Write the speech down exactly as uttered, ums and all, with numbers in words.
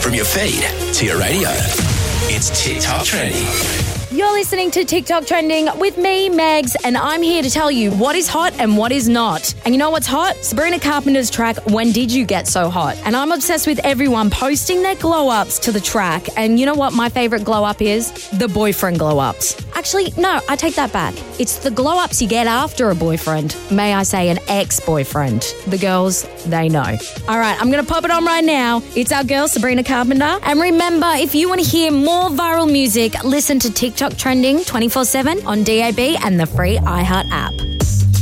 From your feed to your radio. It's TikTok Trending. You're listening to TikTok Trending with me, Megs, and I'm here to tell you what is hot and what is not. And you know what's hot? Sabrina Carpenter's track, When Did You Get So Hot? And I'm obsessed with everyone posting their glow-ups to the track. And you know what my favourite glow-up is? The boyfriend glow-ups. Actually, no, I take that back. It's the glow-ups you get after a boyfriend. May I say an ex-boyfriend. The girls, they know. All right, I'm going to pop it on right now. It's our girl, Sabrina Carpenter. And remember, if you want to hear more viral music, listen to TikTok Trending twenty-four seven on D A B and the free iHeart app.